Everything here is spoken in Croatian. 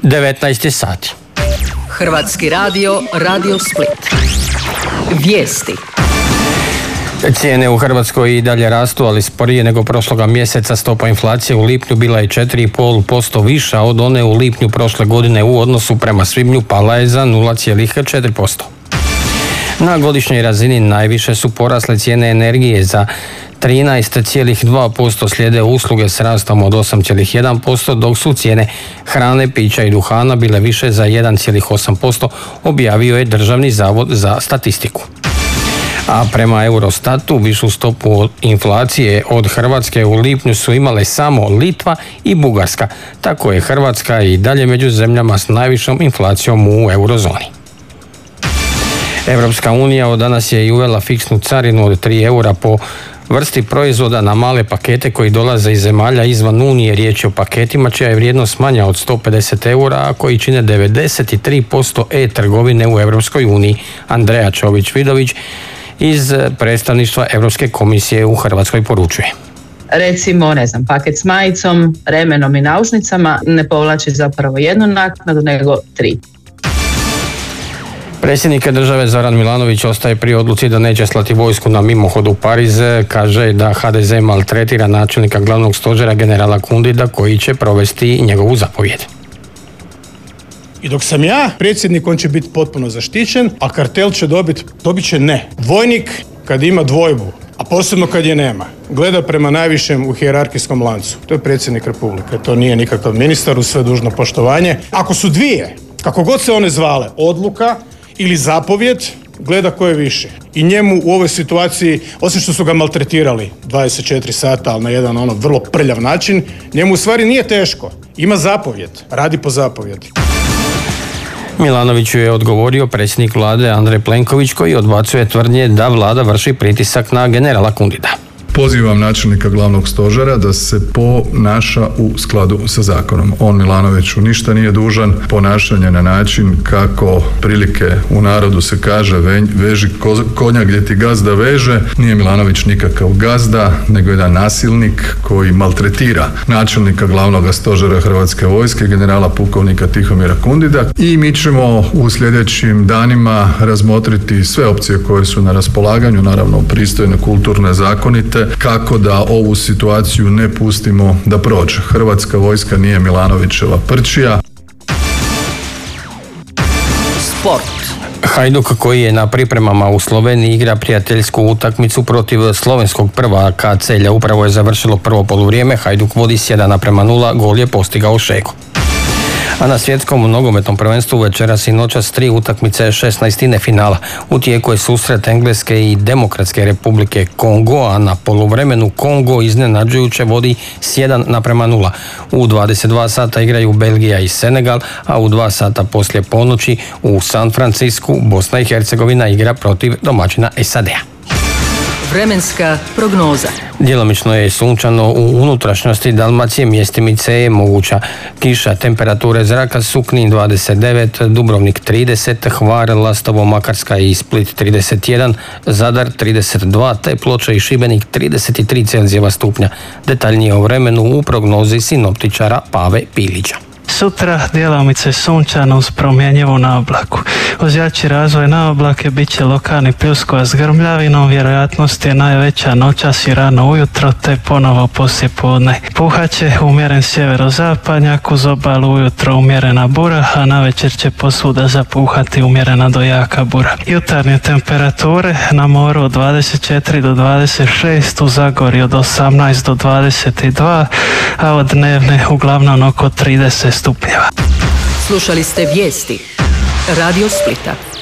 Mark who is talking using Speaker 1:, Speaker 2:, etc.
Speaker 1: 19 sati.
Speaker 2: Hrvatski radio, Radio Split. Vijesti.
Speaker 1: Cijene u Hrvatskoj i dalje rastu, ali sporije nego prošloga mjeseca. Stopa inflacije u lipnju bila je 4,5% viša od one u lipnju prošle godine. U odnosu prema svibnju pala je za 0,4%. Na godišnjoj razini najviše su porasle cijene energije za 13,2%, slijede usluge s rastom od 8,1%, dok su cijene hrane, pića i duhana bile više za 1,8%, objavio je Državni zavod za statistiku. A prema Eurostatu višu stopu inflacije od Hrvatske u lipnju su imale samo Litva i Bugarska. Tako je Hrvatska i dalje među zemljama s najvišom inflacijom u eurozoni. Europska unija od danas je i uvela fiksnu carinu od 3 eura po vrsti proizvoda na male pakete koji dolaze iz zemalja izvan Unije. Riječ je o paketima čija je vrijednost manja od 150 eura, a koji čine 93% e-trgovine u Europskoj uniji. Andreja Čović-Vidović iz predstavništva Europske komisije u Hrvatskoj poručuje.
Speaker 3: Recimo, paket s majicom, remenom i naušnicama ne povlači zapravo jednu naknadu, nego 3.
Speaker 1: Predsjednik države Zoran Milanović ostaje pri odluci da neće slati vojsku na mimohod u Pariz. Kaže da HDZ maltretira načelnika glavnog stožera generala Kundida koji će provesti njegovu zapovjed.
Speaker 4: I dok sam ja predsjednik, on će biti potpuno zaštićen, a kartel će dobit će ne. Vojnik kad ima dvojbu, a posebno kad je nema, gleda prema najvišem u hijerarhijskom lancu. To je predsjednik Republike, to nije nikakav ministar, uz sve dužno poštovanje. Ako su dvije, kako god se one zvale, odluka ili zapovjed, gleda ko je više. I njemu u ovoj situaciji, osim što su ga maltretirali 24 sata, ali na jedan vrlo prljav način, njemu u stvari nije teško. Ima zapovjed, radi po zapovjedi.
Speaker 1: Milanoviću je odgovorio predsjednik vlade Andrej Plenković koji odbacuje tvrdnje da vlada vrši pritisak na generala Kundida.
Speaker 5: Pozivam načelnika glavnog stožera da se ponaša u skladu sa zakonom. On Milanoviću ništa nije dužan, ponašanje na način kako prilike u narodu se kaže veži konja gdje ti gazda veže. Nije Milanović nikakav gazda, nego jedan nasilnik koji maltretira načelnika glavnog stožera Hrvatske vojske, generala pukovnika Tihomira Kundida. I mi ćemo u sljedećim danima razmotriti sve opcije koje su na raspolaganju, naravno pristojne, kulturne, zakonite, kako da ovu situaciju ne pustimo da prođe. Hrvatska vojska nije Milanovićeva prčija.
Speaker 2: Sport.
Speaker 1: Hajduk koji je na pripremama u Sloveniji igra prijateljsku utakmicu protiv slovenskog prvaka Celja. Upravo je završilo prvo poluvrijeme. Hajduk vodi 1:0, gol je postigao Šego. A na svjetskom nogometnom prvenstvu večeras i noćas 3 utakmice 16. finala. U tijeku je susret Engleske i Demokratske republike Kongo, a na poluvremenu Kongo iznenađujuće vodi 1:0. U 22 sata igraju Belgija i Senegal, a u 2 sata poslije ponoći u San Francisku Bosna i Hercegovina igra protiv domaćina SAD-a.
Speaker 2: Vremenska prognoza.
Speaker 1: Djelomično je sunčano u unutrašnjosti Dalmacije, mjestimice je moguća kiša. Temperature zraka su Knin 29, Dubrovnik 30, Hvar, Lastovo, Makarska i Split 31, Zadar 32, te Ploče i Šibenik 33 Celzijeva stupnja. Detaljnije o vremenu u prognozi sinoptičara Pave Pilića.
Speaker 6: Sutra djelomice sunčano uz promjenjivu naoblaku. Uz jači razvoj naoblake bit će lokalni pljuskova s grmljavinom, vjerojatnost je najveća noćas i rano ujutro te ponovo poslijepodne. Puhaće umjeren sjeverozapadnjak, uz obalu ujutro umjerena bura, a navečer će posvuda zapuhati umjerena do jaka bura. Jutarnje temperature na moru od 24 do 26, u Zagorju od 18 do 22, a od dnevne uglavnom oko 30 stupnjeva.
Speaker 2: Slušali ste vijesti Radio Splita.